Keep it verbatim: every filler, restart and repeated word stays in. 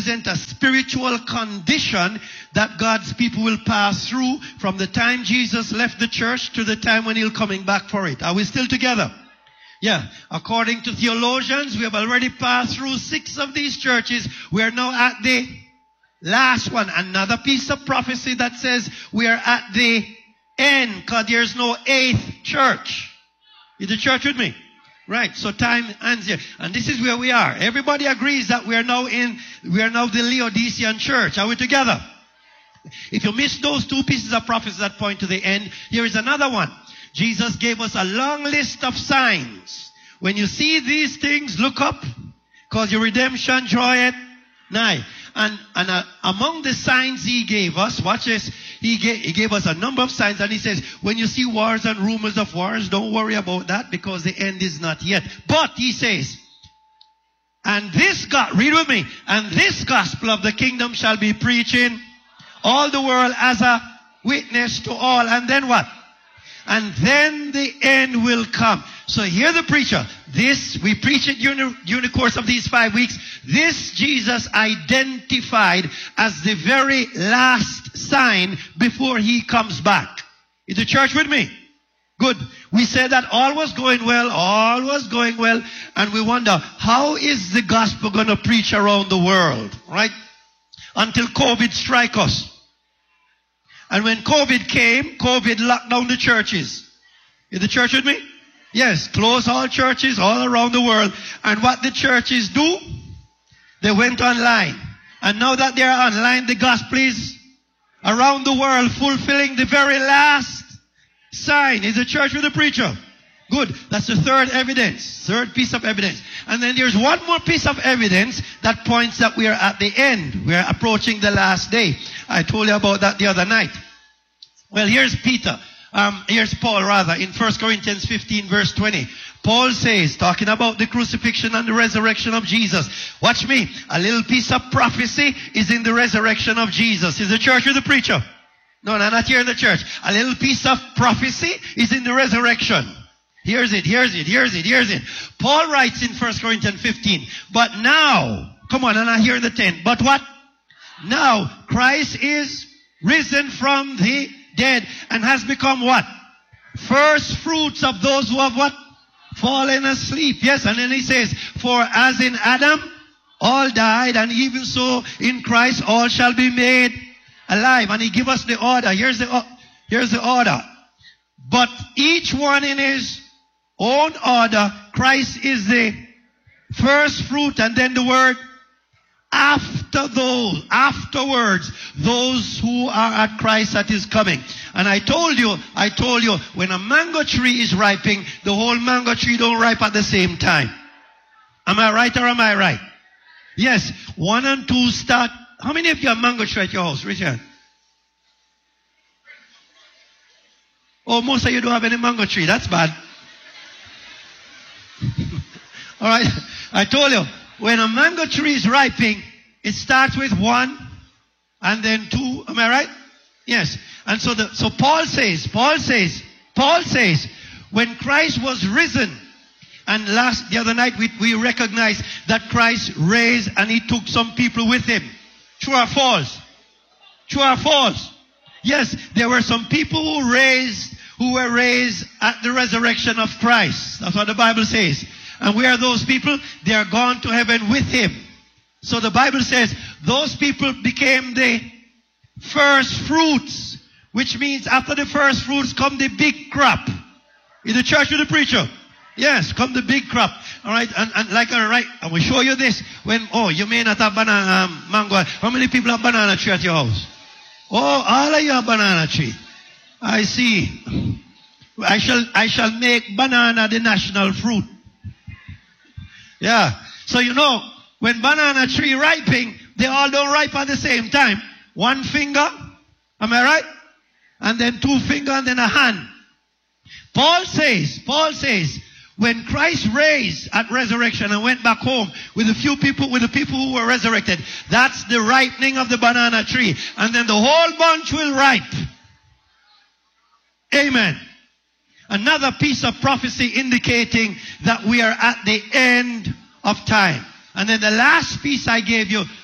A spiritual condition that God's people will pass through from the time Jesus left the church to the time when he'll coming back for it. Are we still together? Yeah. According to theologians, we have already passed through six of these churches. We are now at the last one. Another piece of prophecy that says we are at the end because there's no eighth church. Is the church with me? Right, so time ends here. And this is where we are. Everybody agrees that we are now in, we are now the Laodicean church. Are we together? If you miss those two pieces of prophecy that point to the end, here is another one. Jesus gave us a long list of signs. When you see these things, look up, because your redemption draweth nigh. And, and uh, among the signs he gave us, watch this, he gave, he gave us a number of signs, and he says, when you see wars and rumors of wars, don't worry about that because the end is not yet. But he says, and this God, read with me, and this gospel of the kingdom shall be preaching all the world as a witness to all. And then what? And then the end will come. So hear the preacher. This, we preach it during the, during the course of these five weeks. This Jesus identified as the very last sign before he comes back. Is the church with me? Good. We said that all was going well, all was going well, and we wonder, how is the gospel going to preach around the world? Right? Until COVID strike us. And when COVID came, COVID locked down the churches. Is the church with me? Yes, close all churches all around the world. And what the churches do? They went online. And now that they are online, the gospel is around the world fulfilling the very last sign. Is the church with the preacher? Good. That's the third evidence. Third piece of evidence. And then there's one more piece of evidence that points that we are at the end. We are approaching the last day. I told you about that the other night. Well, here's Peter. Um, here's Paul rather in First Corinthians fifteen verse twenty. Paul says, talking about the crucifixion and the resurrection of Jesus. Watch me. A little piece of prophecy is in the resurrection of Jesus. Is the church with the preacher? No, no, not here in the church. A little piece of prophecy is in the resurrection. Here's it, here's it, here's it, here's it. Paul writes in First Corinthians fifteen, but now, come on, and I hear the ten. But what? Now, Christ is risen from the dead and has become what? First fruits of those who have what? Fallen asleep. Yes, and then he says, for as in Adam all died, and even so in Christ all shall be made alive. And he give us the order. Here's the, uh, here's the order. But each one in his own order. Christ is the first fruit, and then the word after those, afterwards, those who are at Christ that is coming. And I told you, I told you, when a mango tree is ripening, the whole mango tree don't ripe at the same time. Am I right or am I right? Yes, one and two start. How many of you have mango tree at your house? Raise your hand. Oh, most of you don't have any mango tree. That's bad. All right. I told you, when a mango tree is ripening, it starts with one and then two. Am I right? Yes. And so the, so Paul says, Paul says, Paul says, when Christ was risen, and last, the other night, we, we recognized that Christ raised and he took some people with him. True or false? True or false? Yes, there were some people who raised, who were raised at the resurrection of Christ. That's what the Bible says. And where are those people? They are gone to heaven with him. So the Bible says those people became the first fruits, which means after the first fruits come the big crop. In the church with the preacher. Yes, come the big crop. All right, and, and like all right, I will show you this. When oh, you may not have banana um, mango. How many people have banana tree at your house? Oh, all of you have banana tree. I see. I shall I shall make banana the national fruit. Yeah. So you know, when banana tree ripening, they all don't ripe at the same time. One finger, am I right? And then two finger and then a hand. Paul says, Paul says, when Christ raised at resurrection and went back home with a few people, with the people who were resurrected, that's the ripening of the banana tree. And then the whole bunch will ripe. Amen. Another piece of prophecy indicating that we are at the end of time. And then the last piece I gave you